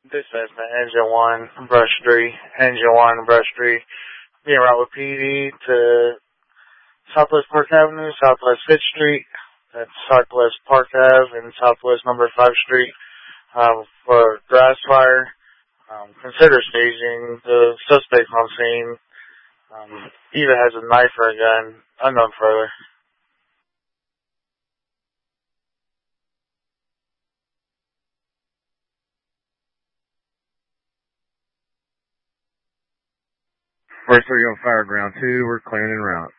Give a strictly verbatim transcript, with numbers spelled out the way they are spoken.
This is the Engine one, Brush three, Engine one, Brush three. Being route with P D to Southwest Park Avenue, Southwest fifth Street, that's Southwest Park Ave, and Southwest number five Street, um, for grass fire. Um, consider staging. The suspect on scene um, either has a knife or a gun, unknown further. First three on Fireground two, we're clearing en route.